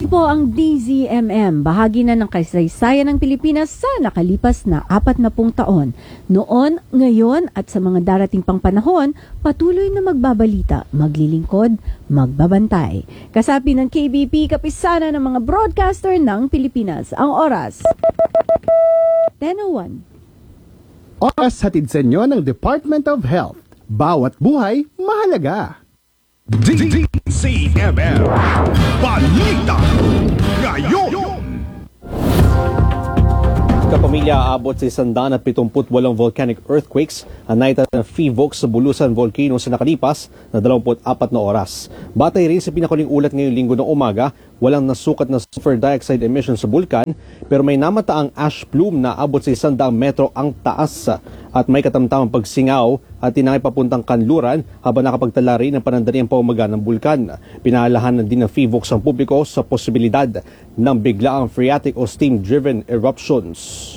po ang DZMM, bahagi na ng kasaysayan ng Pilipinas sa nakalipas na 40 taon. Noon, ngayon at sa mga darating pang panahon, patuloy na magbabalita, maglilingkod, magbabantay. Kasapi ng KBP, kapisana ng mga broadcaster ng Pilipinas. Ang oras, 10:01. Oras hatid sa inyo ng Department of Health. Bawat buhay, mahalaga. DZMM Balita ngayon. Kapamilya aabot sa 178 volcanic earthquakes ang naitala ng FIVOC sa Bulusan Volcano sa nakalipas na 24 na oras. Batay rin sa pinakuling ulat ngayong linggo ng umaga, walang nasukat na sulfur dioxide emission sa bulkan pero may namataang ash plume na abot sa 100 metro ang taas at may katamtamang pagsingaw at tinangay papuntang kanluran habang nakapagtala rin ng panandaliang pamamaga ng bulkan. Pinaalalahanan din ng FIVOC ang publiko sa posibilidad ng biglaang phreatic o steam-driven eruptions.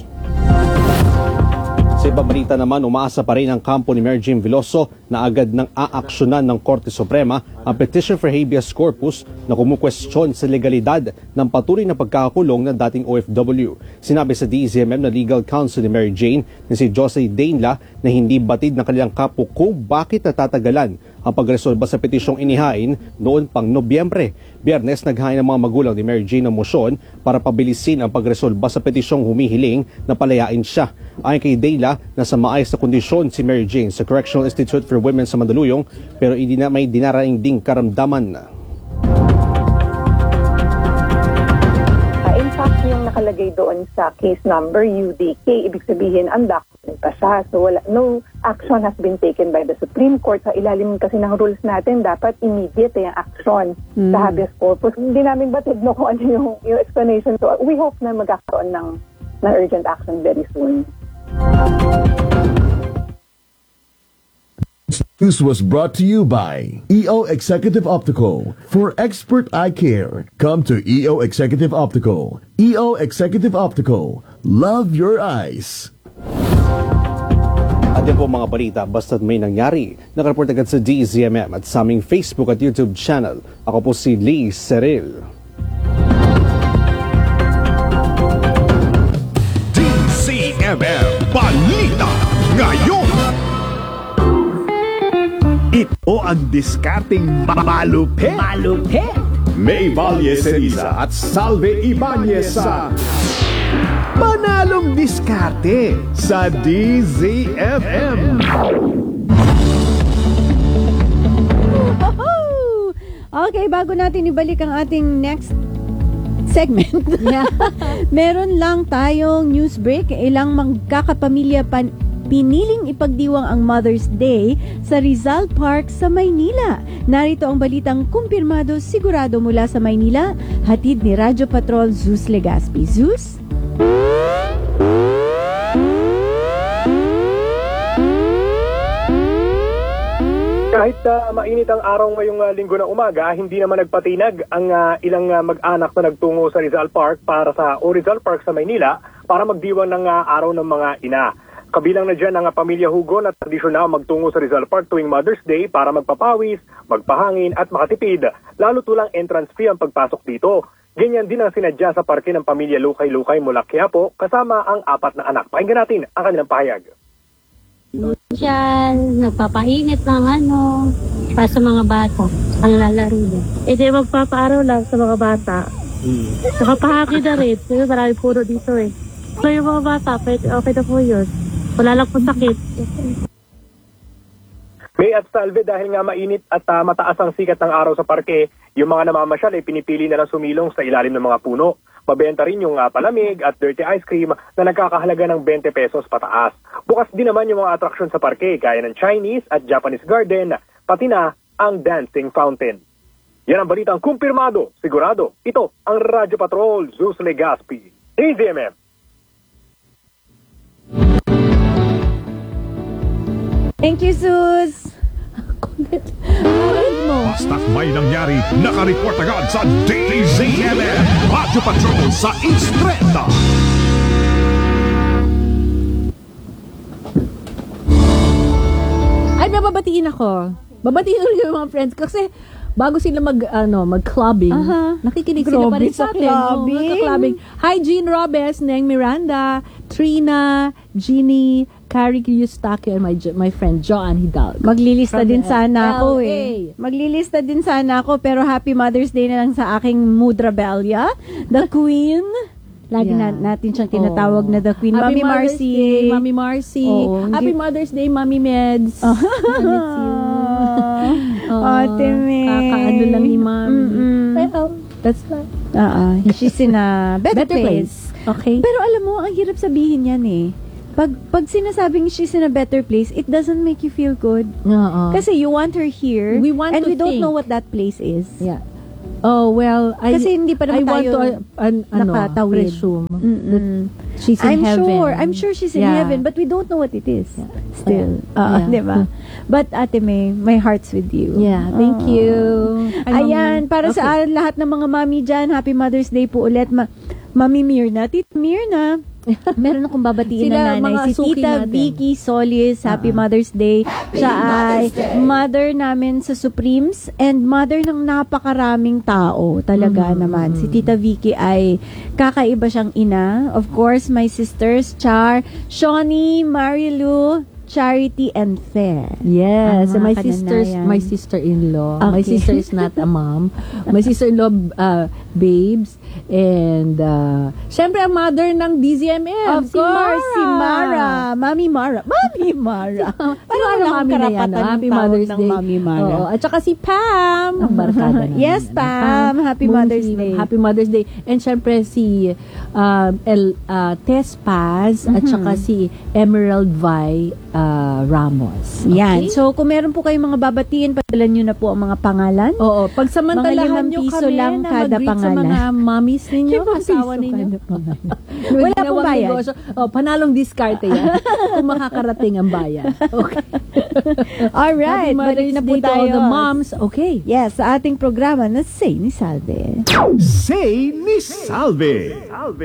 Sa ibang balita naman, umaasa pa rin ang kampo ni Mayor Jim Veloso na agad nang aaksyonan ng Korte Suprema ang petition for habeas corpus na kumukwestiyon sa legalidad ng patuloy na pagkakakulong ng dating OFW. Sinabi sa DZMM na legal counsel ni Mary Jane na si Jose Dainla na hindi batid ng kanilang kapo kung bakit natatagalan ang pagresolba sa petisyong inihain noon pang Nobyembre. Biyernes, naghain ng mga magulang ni Mary Jane ng motion para pabilisin ang pagresolba sa petisyong humihiling na palayain siya. Ayon kay Dainla, nasa maayos na kondisyon si Mary Jane sa Correctional Institute for Women sa Mandaluyong pero hindi na may dinaraing ding karamdaman. In fact, yung nakalagay doon sa case number UDK, ibig sabihin ang document pa siya. So no action has been taken by the Supreme Court. Sa ilalim kasi ng rules natin, dapat immediate yung action sa habeas corpus. Hindi namin batid no kung ano yung explanation. So we hope na magkakaroon ng urgent action very soon. News was brought to you by EO Executive Optical. For expert eye care, come to EO Executive Optical. EO Executive Optical. Love your eyes. At yan po mga balita, basta't may nangyari. Nakareport agad sa DZMM at sa aming Facebook at YouTube channel. Ako po si Lee Seril. DZMM Balita ngayon. Ito ang diskarting malupit. May Valle Ceriza at Salve Ibanez sa Panalong Diskarte sa DZMM. Okay, bago natin ibalik ang ating next segment, meron lang tayong news break. Ilang magkakapamilya piniling ipagdiwang ang Mother's Day sa Rizal Park sa Maynila. Narito ang balitang kumpirmado sigurado mula sa Maynila, hatid ni Radyo Patrol Zeus Legaspi. Zeus? Kahit mainit ang araw ngayong linggo ng umaga, hindi naman nagpatinag ang ilang mag-anak na nagtungo sa Rizal Park Rizal Park sa Maynila para magdiwang ng araw ng mga ina. Kabilang na dyan ang pamilya Hugo na tradisyon na magtungo sa Rizal Park tuwing Mother's Day para magpapawis, magpahangin at makatipid. Lalo tulang entrance fee ang pagpasok dito. Ganyan din ang sinadya sa parke ng pamilya Lukay-Lukay mula Quiapo kasama ang 4 na anak. Pakinggan natin ang kanilang pahayag. Diyan, nagpapainit ng para sa mga bata, ang lalaro niya. E di magpapaaraw lang sa mga bata. Nakapahaki na rin, kasi marami puro dito eh. So yung mga bata, okay na po yun. Wala lang po sakit. May at Salve, dahil nga mainit at mataas ang sikat ng araw sa parke, yung mga namamasyal ay pinipili na lang sumilong sa ilalim ng mga puno. Mabenta rin yung palamig at dirty ice cream na nagkakahalaga ng 20 pesos pataas. Bukas din naman yung mga atraksyon sa parke gaya ng Chinese at Japanese garden, pati na ang dancing fountain. Yan ang balitang kumpirmado, sigurado. Ito ang Radyo Patrol Zeus Legaspi. DZMM. Thank you, Zeus. Kulit mo. Basta't may nangyari, nakareport agad sa DZMM Radyo Patrol sa Instreta. Ay, nababatiin ako. Babatiin ko yung mga friends ko kasi bago sila mag-clubbing, nakikinig sila pa rin sa atin. Clubbing. Hi, Jean Robes, Neng Miranda, Trina, Jeannie, Carrie Eustachio, and my friend Joan Hidalgo. Maglilista From din sana ako LA. Maglilista din sana ako, pero Happy Mother's Day na lang sa aking mood rebellia. The Queen. Lagi natin siyang tinatawag na The Queen. Happy Mami Mother's Marcy. Day, Mami Marcy. Happy Mother's Day, Mami Meds. I miss you. Ate May. Kakaano lang ni Mami. Well, that's right. She's in a better place. Okay. Pero alam mo, ang hirap sabihin yan eh. Pag sinasabing she's in a better place, it doesn't make you feel good. Kasi you want her here, we want and to we don't think. know what that place is. Yeah. Oh, well, Kasi hindi pa naman tayo nakatawid. Presume that she's in heaven. I'm sure she's in heaven, but we don't know what it is. Still. Diba? But Ate May, my heart's with you. Yeah, thank you. Ayan, para sa lahat ng mga mami dyan, Happy Mother's Day po ulit. Mami Mirna, Tita Mirna, meron akong babatiin na nanay. Si Tita Vicky Solis, Happy Mother's Day. Siya ay mother namin sa Supremes and mother ng napakaraming tao. Talaga naman. Si Tita Vicky ay kakaiba siyang ina. Of course, my sisters, Char, Shawnee, Marilu, Charity, and Fair. Yes, Ang my mga sister-in-law. Okay. My sister is not a mom. My sister-in-law, Babes. And, syempre, ang mother ng DZMM. Si Mara. Mami Mara. Mami Mara. Parang mami na yan. Happy Mother's Day. Mami Mara. Oo. At saka si Pam. Ang barkada na. Yes, Pam. Happy Mother's Day. Happy Mother's Day. And syempre, si Tess Paz at saka si Emerald Vi Ramos. Okay? Yan. So, kung meron po kayong mga babatiin, padala nyo na po ang mga pangalan. Oo. Pagsamantalahan Mga nyo ₱5 kami lang na kada mag-greet sa pangalan. mga mommies ninyo, asawa ₱5 ninyo. Wala pong bayad. Panalong diskarte yan. Kung makakarating ang bayan. Okay. Alright. Happy Balik Mother's na po Day to all tayo. the moms. Okay. Yes, sa ating programa na Say ni Salve. Say ni Salve.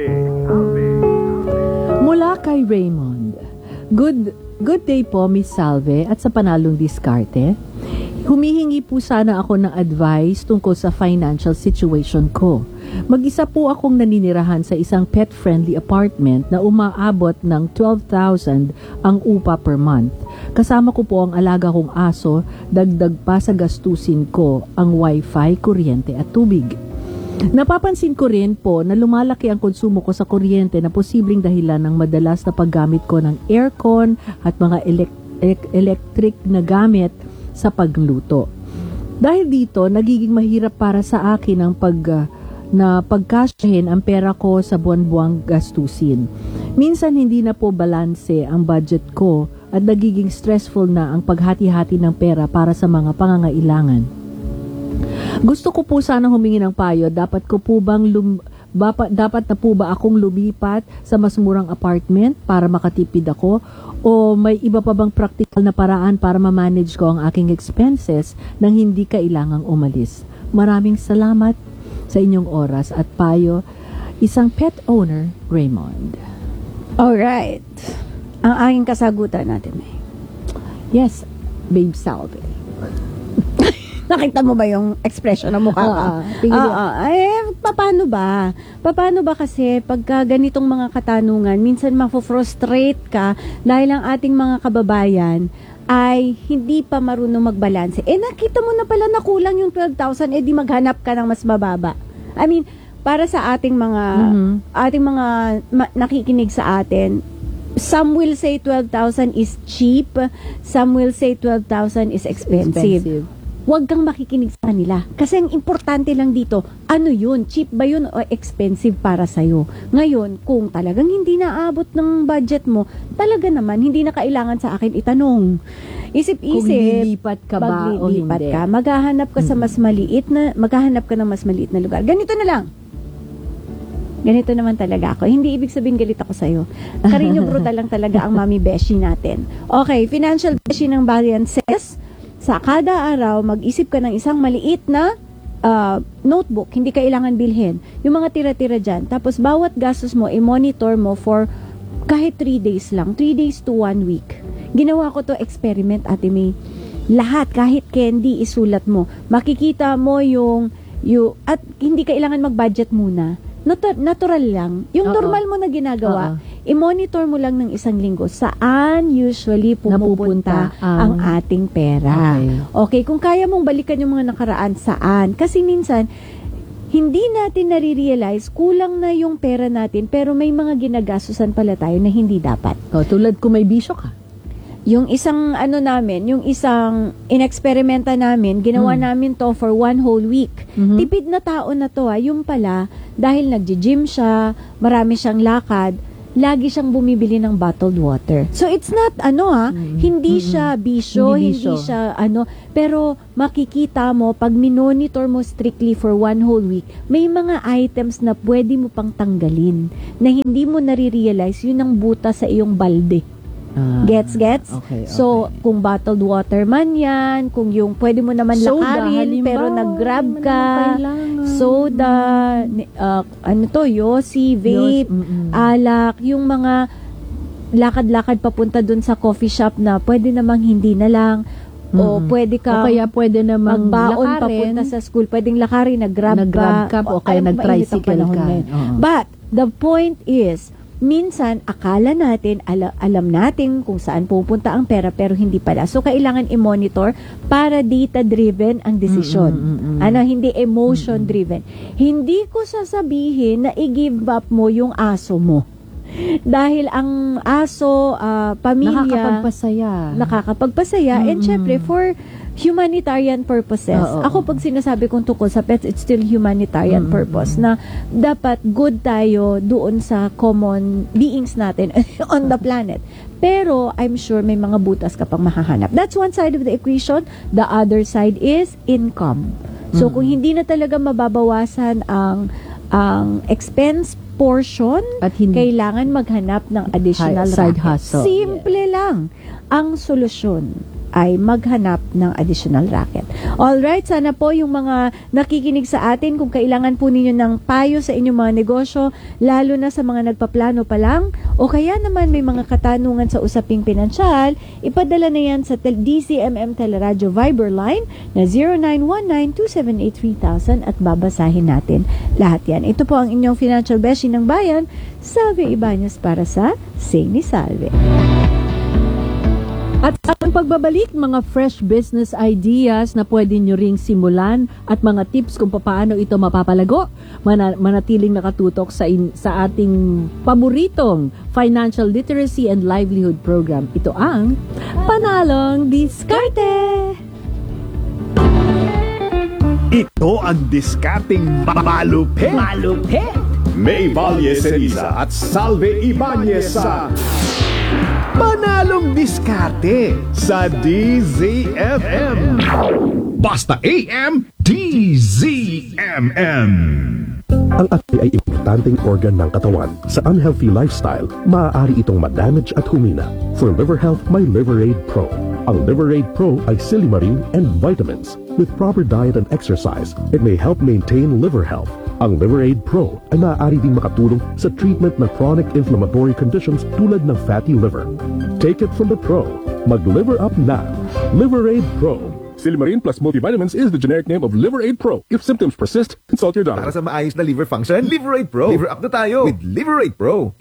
Mula kay Raymond. Good day po, Miss Salve, at sa panalong diskarte. Humihingi po sana ako ng advice tungkol sa financial situation ko. Mag-isa po akong naninirahan sa isang pet-friendly apartment na umaabot ng 12,000 ang upa per month. Kasama ko po ang alaga kong aso, dagdag pa sa gastusin ko ang wifi, kuryente at tubig. Napapansin ko rin po na lumalaki ang konsumo ko sa kuryente na posibleng dahilan ng madalas na paggamit ko ng aircon at mga electric na gamit sa pagluto. Dahil dito, nagiging mahirap para sa akin ang pagkasyahin ang pera ko sa buwan-buwang gastusin. Minsan hindi na po balanse ang budget ko at nagiging stressful na ang paghati-hati ng pera para sa mga pangangailangan. Gusto ko po sana humingi ng payo. Dapat na po ba akong lumipat sa mas murang apartment para makatipid ako? O may iba pa bang practical na paraan para ma-manage ko ang aking expenses nang hindi kailangang umalis? Maraming salamat sa inyong oras at payo. Isang pet owner, Raymond. Alright. Ang aking kasagutan natin eh. Yes, Babe Salve. Nakita mo ba yung expression ng mukha ka? Paano ba? Paano ba kasi pagka ganitong mga katanungan, minsan mafo-frustrate ka dahil ang ating mga kababayan ay hindi pa marunong magbalanse. Nakita mo na pala na kulang yung 12,000, di maghanap ka ng mas mababa. I mean, para sa ating mga nakikinig sa atin, some will say 12,000 is cheap, some will say 12,000 is expensive. Huwag kang makikinig sa kanila. Kasi ang importante lang dito, ano yun? Cheap ba yun o expensive para sa'yo? Ngayon, kung talagang hindi naabot ng budget mo, talaga naman, hindi na kailangan sa akin itanong. Isip-isip. Kung lilipat ka ba o hindi. Maghahanap ka sa maghahanap ka ng mas maliit na lugar. Ganito na lang. Ganito naman talaga ako. Hindi ibig sabihin galit ako sa'yo. Karinyo brutal lang talaga ang Mami Beshi natin. Okay, Financial Beshi ng Valiant says, sa kada araw, mag-isip ka ng isang maliit na notebook, hindi kailangan bilhin. Yung mga tira-tira dyan. Tapos, bawat gastos mo, i-monitor mo for kahit 3 days lang. 3 days to 1 week. Ginawa ko to experiment, Ate May. Lahat, kahit candy, isulat mo. Makikita mo at hindi kailangan mag-budget muna. Natural lang. Yung normal mo na ginagawa, i-monitor mo lang ng 1 linggo saan usually pumupunta ang ating pera. Okay, kung kaya mong balikan yung mga nakaraan, saan? Kasi minsan, hindi natin nare-realize, kulang na yung pera natin, pero may mga ginagastusan pala tayo na hindi dapat. Tulad kung may bisyo ka. Yung isang yung isang inexperimenta namin, ginawa namin to for 1 whole week. Tipid na tao na to yung pala, dahil nagji-gym siya, marami siyang lakad, lagi siyang bumibili ng bottled water. So it's not hindi siya bisyo, hindi siya pero makikita mo pag minonitor mo strictly for 1 whole week, may mga items na pwede mo pang tanggalin na hindi mo nare-realize yun ang buta sa iyong balde. Gets? Okay. So, kung bottled water man yan, kung yung pwede mo naman Soda, lakarin, halimbawa, pero nag-grab ka, soda, yosi, vape, alak, yung mga lakad-lakad papunta dun sa coffee shop na pwede namang hindi na lang, o pwede ka, o kaya pwede namang magbaon lakarin, papunta sa school, pwedeng lakarin, nag-grab ka, o kaya nag-tricycle ka. But, the point is, minsan, akala natin, alam natin kung saan pupunta ang pera, pero hindi pala. So, kailangan i-monitor para data-driven ang desisyon. Hindi emotion-driven. Hindi ko sasabihin na i-give up mo yung aso mo. Dahil ang aso, pamilya, nakakapagpasaya. And syempre, for humanitarian purposes. Ako pag sinasabi kong tungkol sa pets, it's still humanitarian purpose na dapat good tayo doon sa common beings natin on the planet. Pero I'm sure may mga butas ka pang mahahanap. That's one side of the equation. The other side is income. So kung hindi na talaga mababawasan ang expense portion, at kailangan maghanap ng additional side racket. hustle. Simple lang. Ang solusyon ay maghanap ng additional racket. Alright, sana po yung mga nakikinig sa atin, kung kailangan po ninyo ng payo sa inyong mga negosyo, lalo na sa mga nagpaplano pa lang, o kaya naman may mga katanungan sa usaping pinansyal, ipadala na yan sa DCMM Teleradio Viber line na 0919-278-3000 at babasahin natin lahat yan. Ito po ang inyong financial beshi ng bayan, Salve Ibanez para sa Say ni Salve. At ang pagbabalik, mga fresh business ideas na pwede nyo ring simulan at mga tips kung paano ito mapapalago, manatiling nakatutok sa ating paboritong Financial Literacy and Livelihood Program. Ito ang Panalong Diskarte! Ito ang diskarting malupit. May Valle Ceriza at Salve Ibanez sa Panalong Diskarte sa DZMM. Basta AM, DZMM. Ang atay ay importanteng organ ng katawan. Sa unhealthy lifestyle, maaari itong ma-damage at humina. For liver health, may Liverade Pro. Ang Liverade Pro ay silimarin and vitamins. With proper diet and exercise, it may help maintain liver health. Ang Liverade Pro ay maaari ding makatulong sa treatment ng chronic inflammatory conditions tulad ng fatty liver. Take it from the pro. Mag-liver up na. Liverade Pro. Silimarin plus multivitamins is the generic name of Liverade Pro. If symptoms persist, consult your doctor. Para sa maayos na liver function, Liverade Pro. Liver up na tayo with Liverade Pro.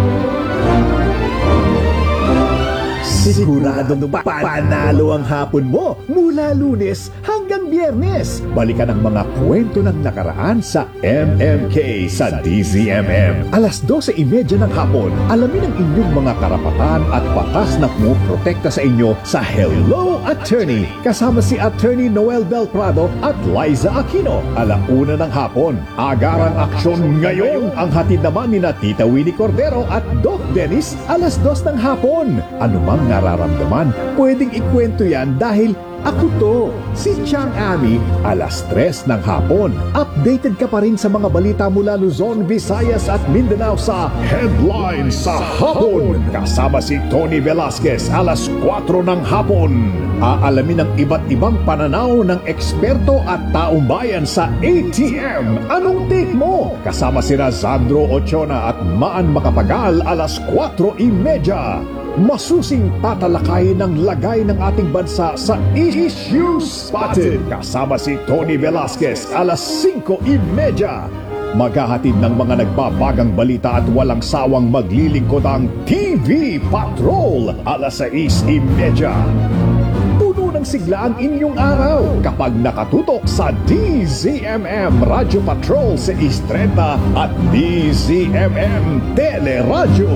Siguradong panalo ang hapon mo mula Lunes hanggang Biyernes. Balikan ang mga kwento ng nakaraan sa MMK sa DZMM. 12:30 ng hapon, alamin ang inyong mga karapatan at batas na pumoprotekta sa inyo sa Hello Attorney. Kasama si Attorney Noel Del Prado at Liza Aquino. 1:00 ng hapon, agarang aksyon ngayon. Ang hatid naman ni na Tita Winnie Cordero at Doc Dennis, 2:00 ng hapon. Anumang nararamdaman, pwedeng ikwento yan dahil ako to, si Chang Ami, 3:00 ng hapon. Updated ka pa rin sa mga balita mula Luzon, Visayas at Mindanao sa Headlines sa Hapon. Kasama si Tony Velasquez, 4:00 ng hapon. Aalamin ang iba't ibang pananaw ng eksperto at taong bayan sa ATM. Anong take mo? Kasama sina Sandro Ochona at Maan Makapagal, 4:30. Masusing tatalakayin ng lagay ng ating bansa sa Issue Spotted. Kasama si Tony Velasquez, alas 5:30. Maghahatid ng mga nagbabagang balita at walang sawang maglilingkod ang TV Patrol, alas 6:30. Puno ng sigla ang inyong araw kapag nakatutok sa DZMM Radio Patrol sa 6:30 at DZMM Teleradyo.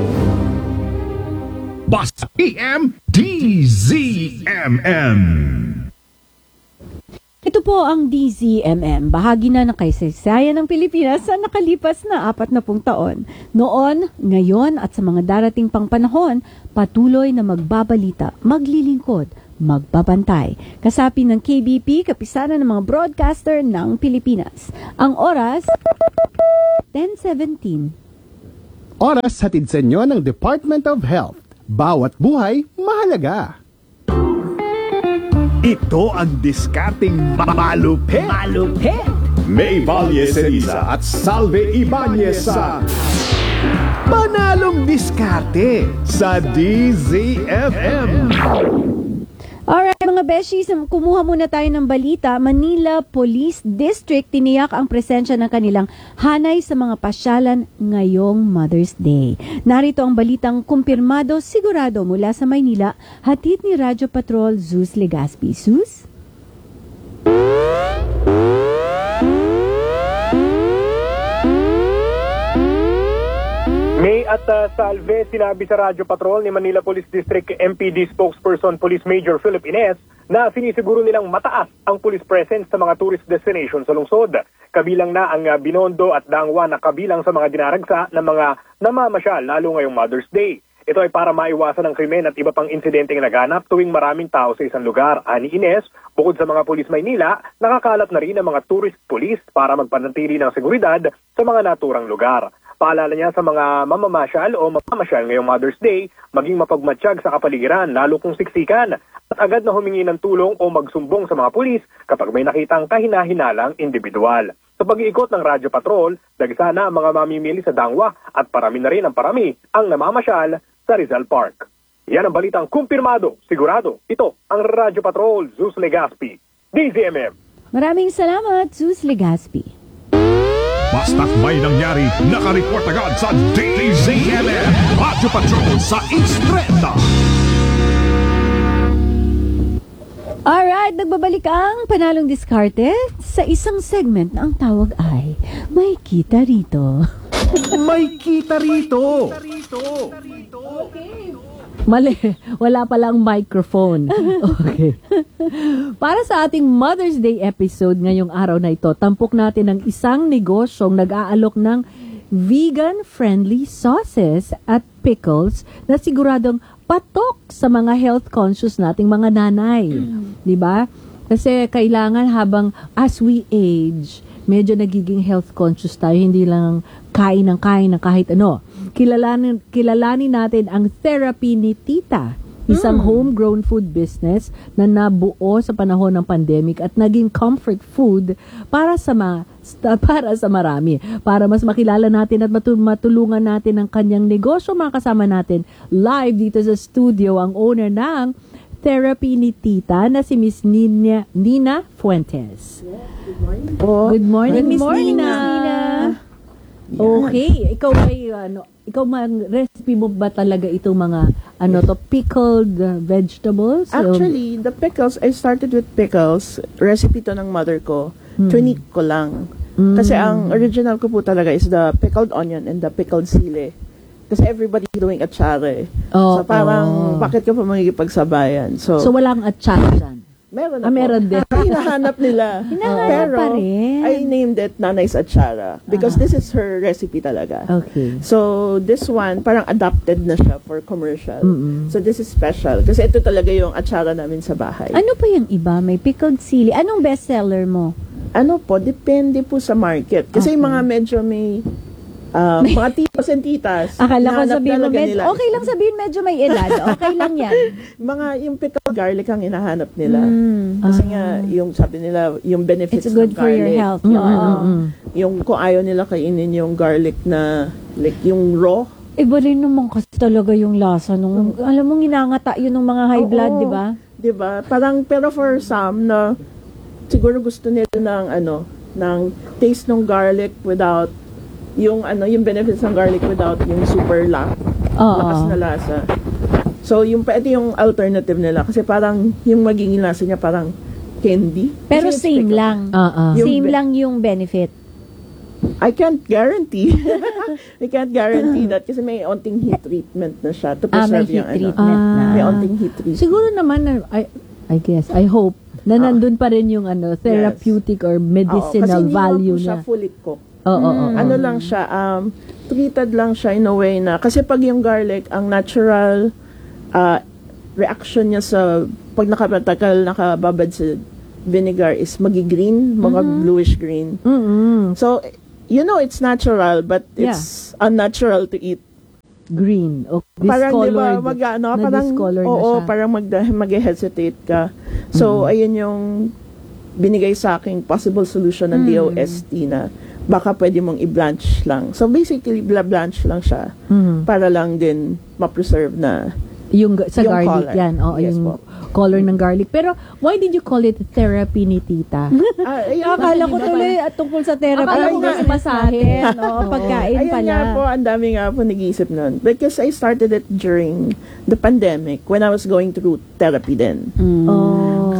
Basta PM DZMM. Ito po ang DZMM, bahagi na ng kaysaysayan ng Pilipinas sa nakalipas na 40 taon. Noon, ngayon at sa mga darating pang panahon, patuloy na magbabalita, maglilingkod, magbabantay. Kasapi ng KBP, kapisanan ng mga broadcaster ng Pilipinas. Ang oras, 10:17. Oras hatid sa inyo ng Department of Health. Bawat buhay, mahalaga. Ito ang diskarting malupit. Malupit! May Valle Ceriza at Salve Ibanez sa Manalong Diskarte sa DZFM. Alright mga beshies, kumuha muna tayo ng balita. Manila Police District tiniyak ang presensya ng kanilang hanay sa mga pasyalan ngayong Mother's Day. Narito ang balitang kumpirmado sigurado mula sa Maynila, hatid ni Radyo Patrol Zeus Legaspi. Zeus? May at Salve, sinabi sa Radyo Patrol ni Manila Police District MPD spokesperson Police Major Philip Ines na sinisiguro nilang mataas ang police presence sa mga tourist destination sa lungsod. Kabilang na ang Binondo at Dangwa na kabilang sa mga dinaragsa ng mga namamasyal lalo ngayong Mother's Day. Ito ay para maiwasan ang krimen at iba pang insidenteng naganap tuwing maraming tao sa isang lugar. Ani Ines, bukod sa mga Police Maynila, nakakalat na rin ang mga tourist police para magpanatili ng seguridad sa mga naturang lugar. Paalala niya sa mga mamamasyal o mamamasyal ngayong Mother's Day, maging mapagmatsyag sa kapaligiran lalo kung siksikan at agad na humingi ng tulong o magsumbong sa mga pulis kapag may nakitang kahina-hinalang individual. Sa pag-iikot ng Radyo Patrol, dagsana ang mga mamimili sa Dangwa at parami na rin ang parami ang namamasyal sa Rizal Park. Yan ang balitang kumpirmado, sigurado. Ito ang Radyo Patrol, Zeus Legaspi, DZMM. Maraming salamat, Zeus Legaspi. Basta't may nangyari, nakareport agad sa DZMM Radio Patrol sa Istreta. Alright, nagbabalik ang panalong diskarte sa isang segment na ang tawag ay May Kita Rito. May kita rito. Mali, wala palang microphone. Okay. Para sa ating Mother's Day episode ngayong araw na ito, tampok natin ang isang negosyong nag-aalok ng vegan-friendly sauces at pickles na siguradong patok sa mga health conscious nating mga nanay. 'Di ba? Kasi kailangan habang as we age, medyo nagiging health conscious tayo, hindi lang kain ng kahit ano. Kilalanin natin ang Therapy ni Tita, isang homegrown food business na nabuo sa panahon ng pandemic at naging comfort food para sa marami. Para mas makilala natin at matulungan natin ang kanyang negosyo, makasama natin live dito sa studio ang owner ng Therapy ni Tita na si Miss Nina Fuentes. Good morning, Miss Nina. Okay, ikaw recipe mo ba talaga itong mga pickled vegetables? Actually, the pickles, I started with pickles. Recipe to ng mother ko. Tweak ko lang. Kasi ang original ko po talaga is the pickled onion and the pickled sili. Kasi everybody doing atsara. So parang bakit ka pa magigipagsabayan? So walang atsara dyan? Meron ako. Meron din. Hinahanap nila. Pero pa rin. I named it Nanay's Atsara because this is her recipe talaga. Okay. So this one, parang adapted na siya for commercial. So this is special. Kasi ito talaga yung atsara namin sa bahay. Ano pa yung iba? May pickled sili. Anong bestseller mo? Ano po, depende po sa market. Kasi yung mga medyo may mga titos and titas. Akala ko sabihin mo, nila. okay lang sabihin medyo may edad. Okay lang yan. Yung pickled garlic ang hinahanap nila. Kasi nga, yung sabi nila, yung benefits it's good ng for garlic. your health. Yung kung ayaw nila kainin yung garlic na, like yung raw, Iba rin naman kasi talaga yung lasa nung, alam mo, ginangata yun ng mga high blood, Oo. di ba? Diba? Parang, pero for some na siguro gusto nila ng taste ng garlic without yung benefits ng garlic without yung super lakas na lasa. So, ito yung alternative nila kasi parang yung magiging lasa niya parang candy. Pero Kasi same lang. Yung Same lang yung benefit. I can't guarantee. I can't guarantee that kasi may onting heat treatment na siya to preserve may heat yung treatment na. May onting heat treatment. Siguro naman, I guess, I hope, na nandun pa rin yung therapeutic or medicinal value kasi hindi niya. lang po siya fully cooked. Oo. Ano lang siya, treated lang siya in a way na, kasi pag yung garlic, ang natural reaction niya sa, pag nakababad sa vinegar is magi-green, mga bluish green. So, it's natural, but it's unnatural to eat. Green. O Parang, di ba, discolored na siya. parang mag-hesitate ka. So, ayun yung binigay sa aking possible solution ng DOST na baka pwede mong i-blanch lang. So, basically, blanch lang siya para lang din ma-preserve na yung sa yung garlic color. yan. Oo, Yes yung po. color ng garlic. Pero, why did you call it therapy ni tita? Akala ko tuloy tungkol sa therapy. Akala ko nga sa masahe. Pagkain Ayun pala. nga po, ang dami nga po nag-iisip nun. Because I started it during the pandemic when I was going through therapy then. Oh.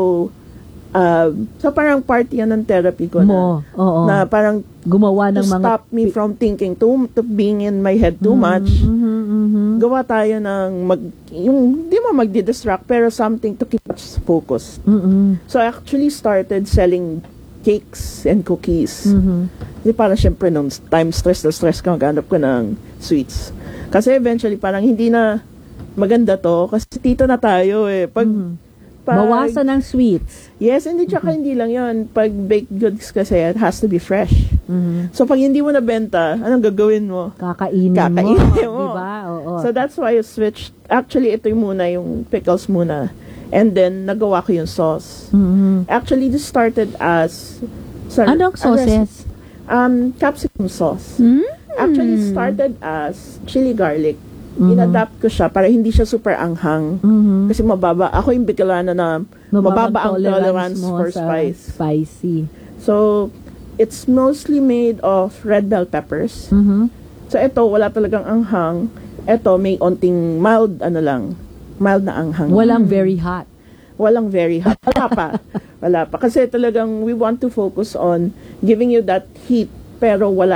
So parang part yan ng therapy ko Oo. na parang gumawa to ng mga stop me from thinking to being in my head too much. Gawa tayo ng yung di mo magdi-distract pero something to keep us focused. So I actually started selling cakes and cookies. Di parang syempre nung time stress ka, maghanap ko ng sweets. Kasi eventually parang hindi na maganda to kasi tito na tayo eh. Pag bawasan ng sweets. Yes, hindi lang yun. Pag baked goods kasi, it has to be fresh. So, pag hindi mo nabenta, anong gagawin mo? Kakainin mo. Diba? Oo. So, that's why I switched. Actually, ito yung muna, yung pickles muna. And then, nagawa ko yung sauce. Actually, this started as... Anong sauces? Capsicum sauce. Actually, started as chili garlic. In-adapt ko siya para hindi siya super anghang. Kasi mababa. Ako yung Bicolana na mababa ang tolerance for spice. Spicy. So, it's mostly made of red bell peppers. So, ito, wala talagang anghang. Ito, may onting mild na anghang. Walang very hot. Walang very hot. Wala pa. Kasi talagang we want to focus on giving you that heat pero wala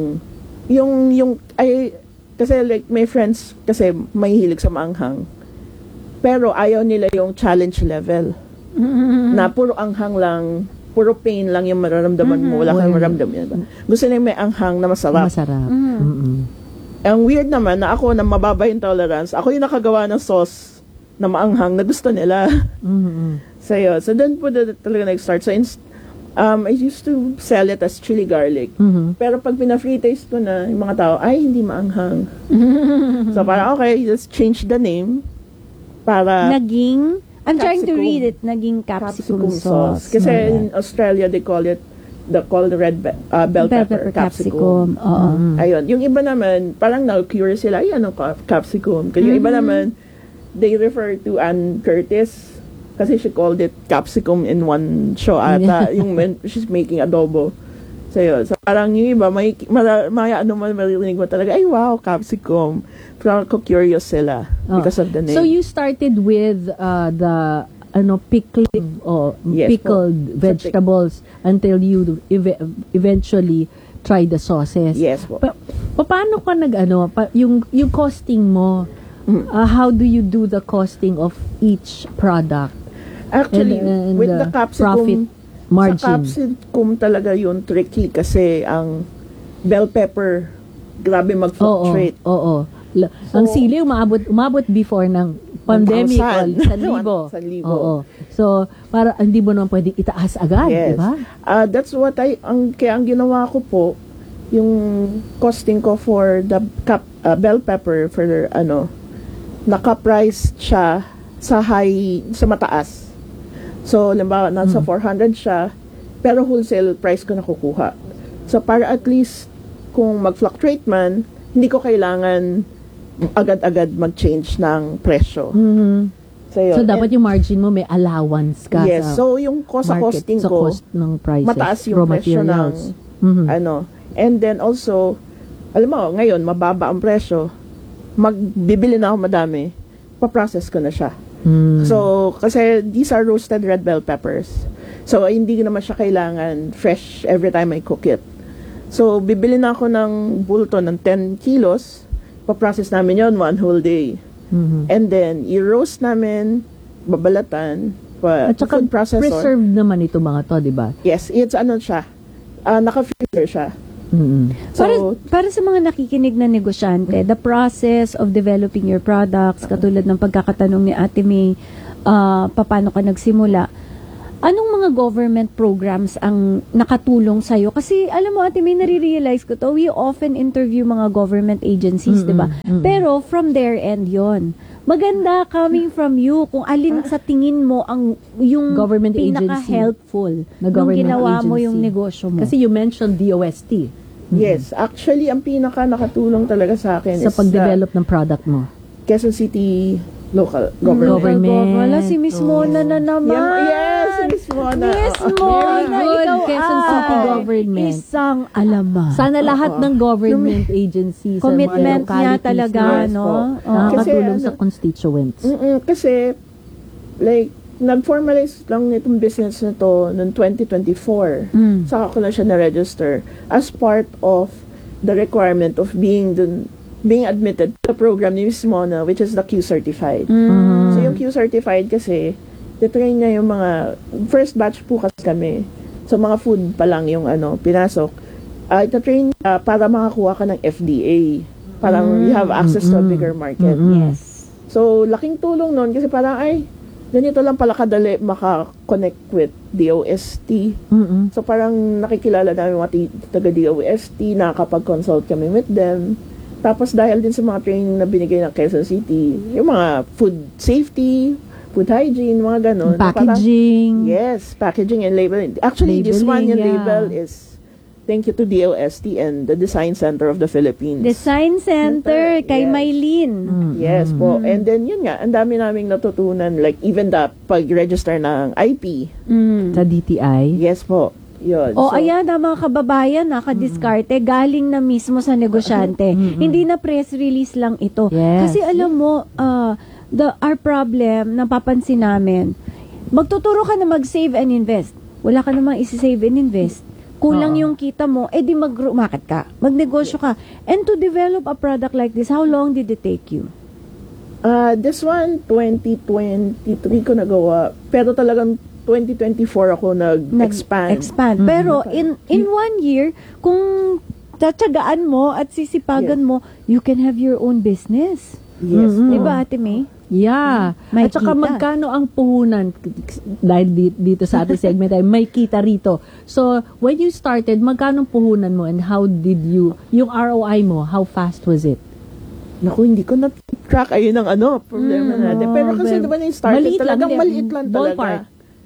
kasi like my friends kasi may hilig sa maanghang. Pero ayaw nila yung challenge level. Na puro anghang lang, puro pain lang yung mararamdaman mo. Wala kang mararamdaman. Gusto nila may anghang na masarap. Ang weird naman na ako na mababa yung tolerance, ako yung nakagawa ng sauce na maanghang na gusto nila. So yun. So doon po talaga nag-start. So I used to sell it as chili garlic. Pero pag pina-free taste ko na, yung mga tao, ay, hindi maanghang. So parang, okay, just change the name para... Naging, I'm trying to Capsicum. read it, naging capsicum sauce. Kasi in Australia, they call the red bell pepper, capsicum. Ayun. Yung iba naman, parang na-curious sila, ay, anong capsicum? Kasi yung iba naman, they refer to Ann Curtis kasi she called it capsicum in one show ata, yung she's making adobo. So yun. So parang yung iba, maririnig mo talaga, ay wow, capsicum. Parang curious sila because of the name. So you started with the pickling or pickled vegetables until you eventually try the sauces. Yes po. Paano ka yung costing mo? How do you do the costing of each product? Actually, and with the capsicum, profit margin. sa capsicum talaga yung tricky kasi ang bell pepper, grabe mag-fluctuate. Oo. Ang sili umabot before ng pandemic, 1,000. Oo. So, para hindi mo naman pwedeng itaas agad, Yes. di ba? That's what kaya ang ginawa ko po, yung costing ko for the bell pepper for naka-price siya sa mataas. So, limbawa, nasa 400 siya, pero wholesale price ko nakukuha. So, para at least, kung mag-fluctuate man, hindi ko kailangan agad-agad mag-change ng presyo. So, yun. So, dapat yung margin mo may allowance ka yes, sa so yung cost sa market, costing sa ko, cost ng prices, mataas yung raw presyo ng materials. and then also, alam mo, ngayon, mababa ang presyo, magbibili na ako madami, paprocess ko na siya. So, kasi these are roasted red bell peppers. So, hindi naman siya kailangan fresh every time I cook it. So, bibili na ako ng bulto ng 10 kilos, paprocess namin yon one whole day. And then, i-roast namin, babalatan, At saka food processor. preserved naman ito mga to, di ba? Yes, it's ano siya, naka-freezer siya. Para sa mga nakikinig na negosyante, the process of developing your products, katulad ng pagkakatanong ni Ate May, paano ka nagsimula, anong mga government programs ang nakatulong sa'yo? Kasi alam mo, Ate May, nare-realize ko to, we often interview mga government agencies, di ba? Pero from their end yon. Maganda coming from you kung alin sa tingin mo ang yung Government agency. pinaka-helpful Na nung government ginawa mo agency. yung negosyo mo. Kasi you mentioned DOST. Yes, actually, ang pinaka nakatulong talaga sa akin Sa is pag-develop ng product mo. Quezon City local government. Wala si Miss Mona na naman. Yes, si Miss Mona. Miss Oo. Mona, Very good, ikaw Quezon City ay government. isang alaman. Sana lahat ng government agencies sa Commitment mga niya localities talaga, Yes, no? po. nakakatulong Kasi, sa constituents. Kasi, like, nag-formalize lang itong business na to noong 2024. Saka ko na siya na-register as part of the requirement of being admitted to the program ni Miss Mona, which is the Q-Certified. So, yung Q-Certified kasi, titrain niya yung mga, first batch po kasi kami. So, mga food pa lang yung pinasok. Ita-train para makakuha ka ng FDA. Parang you have access to a bigger market. Yes. So, laking tulong nun kasi parang, ganito lang pala kadali maka-connect with DOST. So, parang nakikilala namin mga taga-DOST, nakakapag-consult kami with them. Tapos, dahil din sa mga training na binigay ng Quezon City, yung mga food safety, food hygiene, mga ganon. Packaging. Yes, packaging and labeling. Actually, this one, yung label is thank you to DOST and the Design Center of the Philippines. Design Center, kay yes. Maylin. Yes po. And then, yun nga, ang dami naming natutunan. Like, even the pag-register ng IP. Sa DTI. Yes po. Yun. O ayan na mga kababayan, nakadiskarte, galing na mismo sa negosyante. Hindi na press release lang ito. Yes. Kasi alam mo, our problem, napapansin namin, magtuturo ka na mag-save and invest. Wala ka namang isi-save and invest. Kulang yung kita mo, di mag-market ka, magnegosyo ka. And to develop a product like this, how long did it take you? This one, 2023 ko nagawa. Pero talagang 2024 ako nag-expand. Pero in 1 year, kung tatsagaan mo at sisipagan mo, you can have your own business. Yes. Diba, Ate May? Yeah. May At saka kita. magkano ang puhunan dahil dito sa ating segment ay may kita rito. So, when you started, magkano ang puhunan mo and how did you, yung ROI mo, how fast was it? Naku, hindi ko na-track. Ayun ang problema natin. Pero kasi diba na-started maliit talagang lang, maliit lang talaga. ballpark.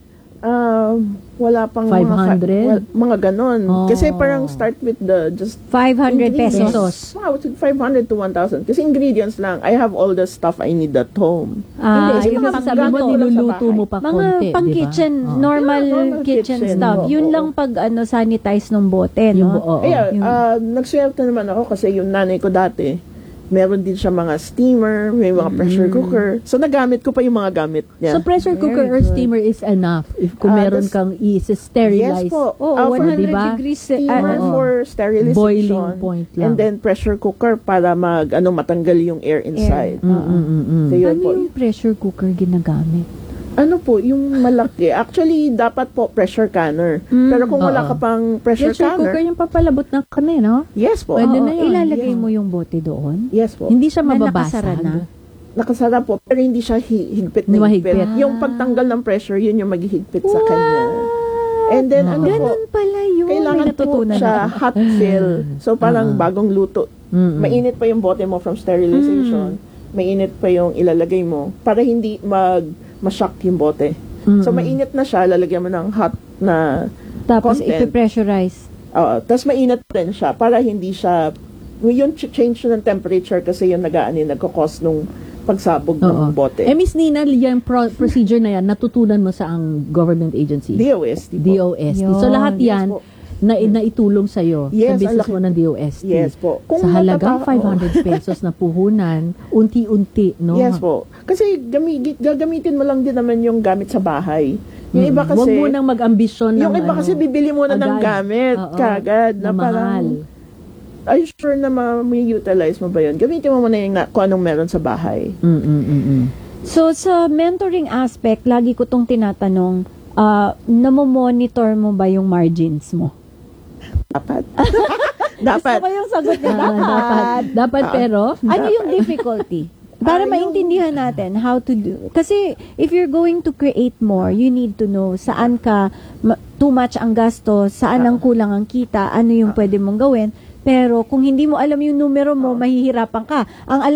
Wala pang 500? mga ganon. Kasi parang start with the just 500 pesos. Wow, 500 to 1,000. Kasi ingredients lang. I have all the stuff I need at home. Hindi, yung yung mga sabi mo, gamit ko lang sa niluluto bahay. mo pa Mga konti, pang-kitchen, diba? normal Normal kitchen kitchen. stuff. Yun Oo. lang pag sanitize ng bote, Yung no? buo. Nagswerte naman ako kasi yung nanay ko dati, meron din siya mga steamer, may mga pressure cooker. So, nagamit ko pa yung mga gamit niya. So, pressure cooker or steamer is enough if kung meron kang i-sterilize. Yes po. Oo, 100 diba? degrees. Steamer for sterilization. Boiling point lang. And then pressure cooker para matanggal yung air inside. So, yun Ano po. yung pressure cooker ginagamit? Ano po, yung malaki. Actually, dapat po pressure canner. Pero kung wala ka pang pressure canner, cooker yung papalabot ng kane, no? yes po. Pwede Oo, na yun. ilalagay mo yung bote doon? Yes po. Hindi siya Na mababasag. nakasara na? Nakasara po, pero hindi siya higpit Hindi na mahigpit. higpit. Yung pagtanggal ng pressure, yun yung maghihigpit sa kanya. And then, ano po, Ganun pala yun. kailangan May po natutunan siya ako. hot fill. So, parang bagong luto. Mainit pa yung bote mo from sterilization. Mainit pa yung ilalagay mo para hindi ma-shock yung bote. So, mainit na siya, lalagyan mo ng hot na Tapos content. ipipressurize. Tapos mainit din siya para hindi siya Yung change ng temperature kasi yung nagko-cause nung pagsabog ng bote. Miss Nina, yung procedure na yan, natutunan mo sa ang government agency? DOST po. DOST. So lahat yan, naitulong sa'yo sa business mo ng DOST. Yes po. Sa halagang 500 pesos na puhunan, unti-unti, no? Yes po. Kasi gagamitin mo lang din naman yung gamit sa bahay. Yung iba kasi... Huwag mo nang mag-ambisyon ng yung iba kasi bibili mo na ng gamit kagad. Na parang, are you sure na may utilize mo ba yun? Gamitin mo muna yung kung anong meron sa bahay. So, sa mentoring aspect, lagi ko tong tinatanong, namomonitor mo ba yung margins mo? Dapat. Gusto ko yung sagot niya. Dapat pero? Ano yung difficulty? Para maintindihan natin how to do. Kasi if you're going to create more, you need to know saan ka too much ang gasto, saan ang kulang ang kita, ano yung pwede mong gawin. Pero kung hindi mo alam yung numero mo, mahihirapan ka. Ang